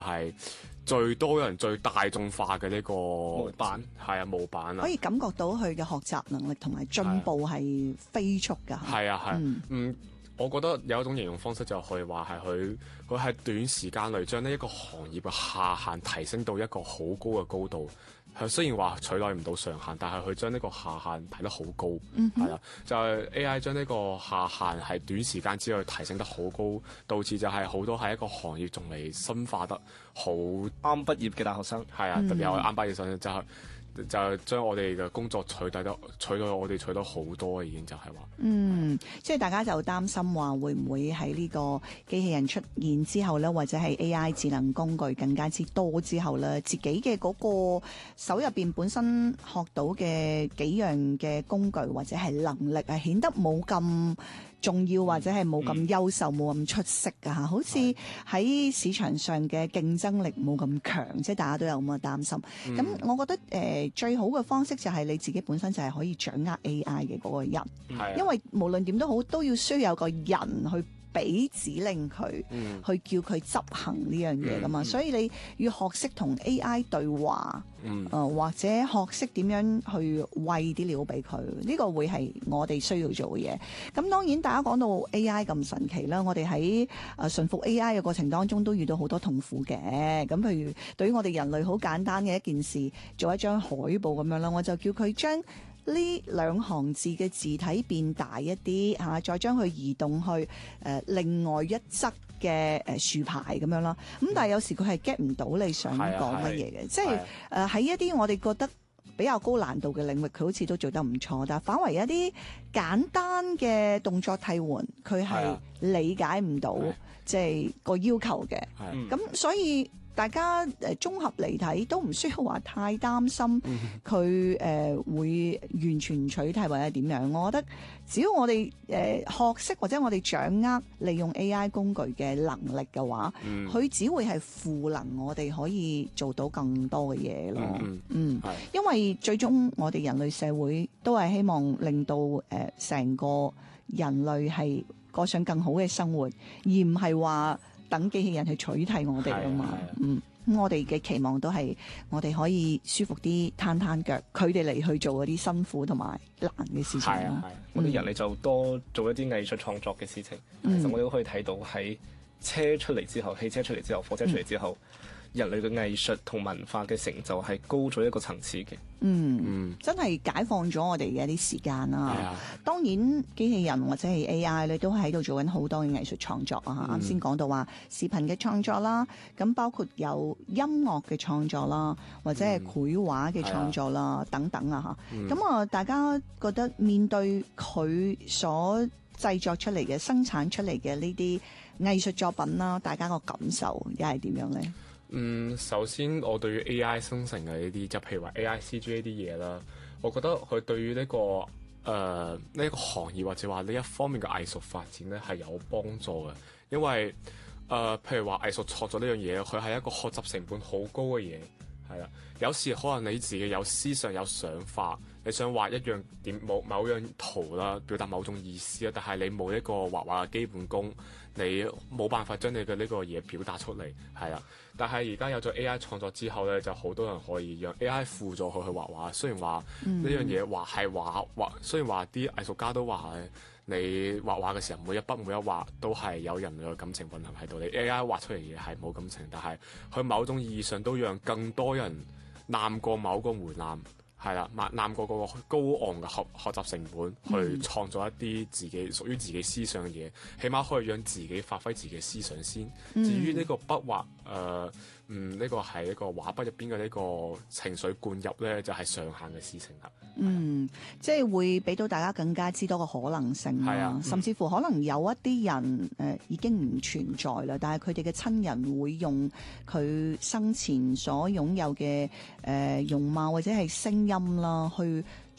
係最多人、最大眾化嘅呢個模板， 係啊，模板啊， 可以感覺到佢嘅學習能力同埋進步係飛速㗎。 係啊係，我覺得有一種形容方式就可以話係佢喺短時間內將呢一個行業嘅下限提升到一個好高嘅高度。佢雖然話取代唔到上限，但係佢將呢個下限提得好高，係啦，就係 AI 將呢個下限係短時間之內提升得好高，導致就係好多喺一個行業仲未深化得好啱畢業嘅大學生， 係啊，特別係啱畢業生就係將我哋嘅工作取代我哋取代好多，已經就係話， 即係大家就擔心話會唔會喺呢個機器人出現之後咧，或者係 AI 智能工具更加之多之後咧，自己嘅嗰個手入邊本身學到嘅幾樣嘅工具或者係能力係顯得冇咁重要，或者係冇咁優秀，冇咁出色㗎吓，好似喺市場上嘅競爭力冇咁強，即係大家都有咁嘅擔心。咁我覺得最好嘅方式就係你自己本身就係可以掌握 AI 嘅嗰個人，因為無論點都好，都要需要有個人去俾指令佢，去叫佢執行呢樣嘢噶嘛，所以你要學識同 AI 對話，或者學識點樣去餵啲料俾佢，呢個會係我哋需要做嘅嘢。咁當然大家講到 AI 咁神奇啦，我哋喺馴服 AI 嘅過程當中都遇到好多痛苦嘅。咁譬如對於我哋人類好簡單嘅一件事，做一張海報咁樣啦，我就叫佢將呢兩行字嘅字體變大一啲嚇，再將佢移動去另外一側嘅豎牌咁樣啦。咁但係有時佢係 get 唔到你想講乜嘢嘅，即係喺一啲我哋覺得比較高難度嘅領域，佢好似都做得唔錯，但係反為一啲簡單嘅動作替換，佢係理解唔到即係個要求嘅。咁所以大家綜合嚟睇都唔需要話太擔心佢會完全取替或者點樣。我覺得只要我哋學識或者我哋掌握利用 AI 工具嘅能力嘅話，佢只會係賦能我哋可以做到更多嘅嘢咯。因為最終我哋人類社會都係希望令到成個人類係過上更好嘅生活，而唔係話等機器人去取替我哋啊嘛。咁我哋嘅期望都係我哋可以舒服啲攤腳，佢哋嚟去做嗰啲辛苦同埋難嘅事情咯。 我哋人類就多做一啲藝術創作嘅事情。其實我哋都可以睇到喺車出嚟之後，汽車出嚟之後，火車出嚟之後，人類嘅藝術同文化嘅成就係高咗一個層次嘅。 真係解放咗我哋嘅一啲時間啦。當然機器人或者係 AI 咧都喺度做緊好多嘅藝術創作啊。啱先講到話視頻嘅創作啦，咁包括有音樂嘅創作啦，或者係繪畫嘅創作啦，等等啊嚇。咁大家覺得面對佢所製作出嚟嘅、生產出嚟嘅呢啲藝術作品啦，大家個感受又係點樣咧？ 首先我對於 AI 生成嘅呢啲，就譬如話 AI CG 呢啲嘢啦，我覺得佢對於呢個行業或者話呢一方面嘅藝術發展咧係有幫助嘅，因為譬如話藝術創作呢樣嘢，佢係一個學習成本好高嘅嘢，係啦，有時可能你自己有思想有想法，你想畫一樣某樣圖啦，表達某種意思啦，但係你冇一個畫畫嘅基本功，你冇辦法將你嘅呢個嘢表達出嚟，係啦。但係而家有咗 AI 創作之後咧，就好多人可以讓 AI 輔助佢去畫畫。雖然話呢樣嘢畫，雖然話啲藝術家都話你畫畫嘅時候每一筆每一畫都係有人類嘅感情混合喺度，你 AI 畫出嚟嘅嘢係冇感情，但係佢某種意義上都讓更多人攬過某個門檻。係啦，攬過嗰個高昂嘅學習成本去創作一啲自己屬於自己思想嘅嘢，起碼可以讓自己發揮自己嘅思想先。至於呢個筆畫，呢個係一個畫筆入邊嘅呢個情緒灌入咧，就係上限嘅事情啦。 即係會俾到大家更加之多嘅可能性啦，甚至乎可能有一啲人已經唔存在啦，但係佢哋嘅親人會用佢生前所擁有嘅容貌或者係聲音啦，去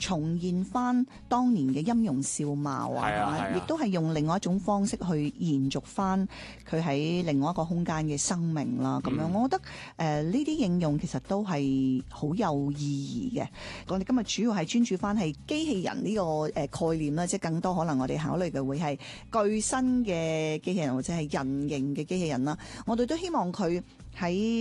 重現翻當年嘅音容笑貌啊，亦都係用另外一種方式去延續翻佢喺另外一個空間嘅生命啦。咁樣，我覺得呢啲應用其實都係好有意義嘅。我哋今日主要係專注翻係機器人呢個概念啦，即係更多可能我哋考慮嘅會係具身嘅機器人或者係人形嘅機器人啦。我哋都希望佢喺